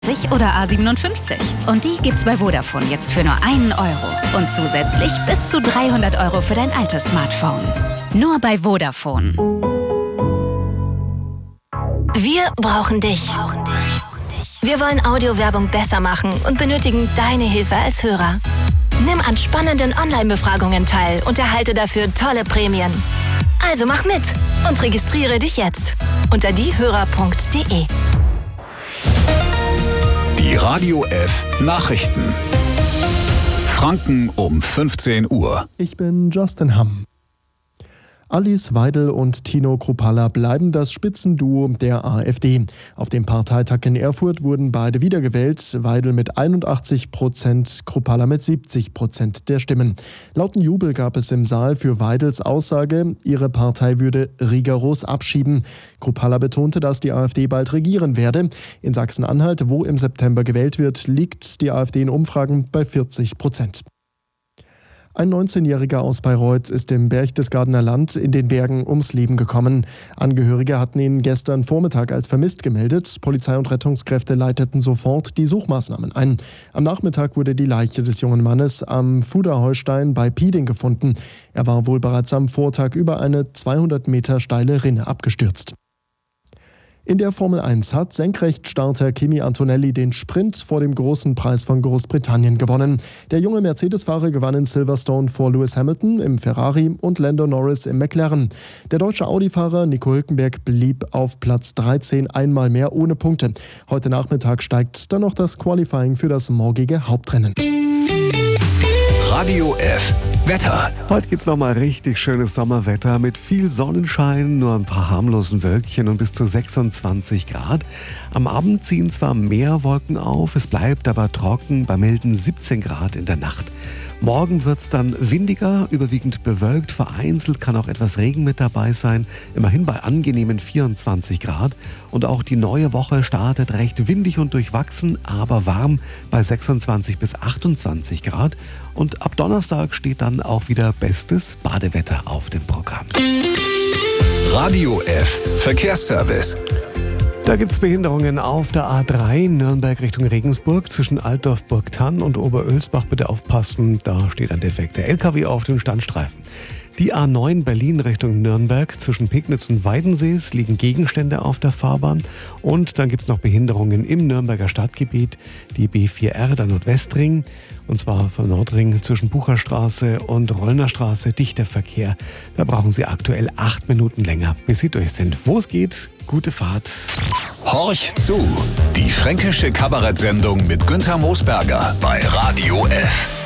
oder A57. Und die gibt's bei Vodafone jetzt für nur 1 Euro. Und zusätzlich bis zu 300 Euro für dein altes Smartphone. Nur bei Vodafone. Wir brauchen dich. Wir wollen Audiowerbung besser machen und benötigen deine Hilfe als Hörer. Nimm an spannenden Online-Befragungen teil und erhalte dafür tolle Prämien. Also mach mit und registriere dich jetzt unter diehörer.de. Die Radio F Nachrichten. Franken um 15 Uhr. Ich bin Justin Hamm. Alice Weidel und Tino Kruppalla bleiben das Spitzenduo der AfD. Auf dem Parteitag in Erfurt wurden beide wiedergewählt, Weidel mit 81%, Kruppalla mit 70% der Stimmen. Lauten Jubel gab es im Saal für Weidels Aussage, ihre Partei würde rigoros abschieben. Kruppalla betonte, dass die AfD bald regieren werde. In Sachsen-Anhalt, wo im September gewählt wird, liegt die AfD in Umfragen bei 40%. Ein 19-Jähriger aus Bayreuth ist im Berchtesgadener Land in den Bergen ums Leben gekommen. Angehörige hatten ihn gestern Vormittag als vermisst gemeldet. Polizei und Rettungskräfte leiteten sofort die Suchmaßnahmen ein. Am Nachmittag wurde die Leiche des jungen Mannes am Fuderheustein bei Pieding gefunden. Er war wohl bereits am Vortag über eine 200 Meter steile Rinne abgestürzt. In der Formel 1 hat Senkrechtstarter Kimi Antonelli den Sprint vor dem großen Preis von Großbritannien gewonnen. Der junge Mercedes-Fahrer gewann in Silverstone vor Lewis Hamilton im Ferrari und Lando Norris im McLaren. Der deutsche Audi-Fahrer Nico Hülkenberg blieb auf Platz 13 einmal mehr ohne Punkte. Heute Nachmittag steigt dann noch das Qualifying für das morgige Hauptrennen. Radio F Wetter. Heute gibt's nochmal richtig schönes Sommerwetter mit viel Sonnenschein, nur ein paar harmlosen Wölkchen und bis zu 26 Grad. Am Abend ziehen zwar mehr Wolken auf, es bleibt aber trocken bei milden 17 Grad in der Nacht. Morgen wird's dann windiger, überwiegend bewölkt, vereinzelt kann auch etwas Regen mit dabei sein, immerhin bei angenehmen 24 Grad. Und auch die neue Woche startet recht windig und durchwachsen, aber warm bei 26 bis 28 Grad. Und ab Donnerstag steht dann auch wieder bestes Badewetter auf dem Programm. Radio F Verkehrsservice. Da gibt es Behinderungen auf der A3 Nürnberg Richtung Regensburg zwischen Altdorf-Burgthann und Oberölsbach. Bitte aufpassen, da steht ein defekter LKW auf dem Standstreifen. Die A9 Berlin Richtung Nürnberg zwischen Pegnitz und Weidensees liegen Gegenstände auf der Fahrbahn. Und dann gibt es noch Behinderungen im Nürnberger Stadtgebiet, die B4R, der Nordwestring, und zwar von Nordring zwischen Bucherstraße und Rollnerstraße, dichter Verkehr. Da brauchen Sie aktuell 8 Minuten länger, bis Sie durch sind. Wo es geht, gute Fahrt. Horch zu, die fränkische Kabarettsendung mit Günther Moosberger bei Radio F.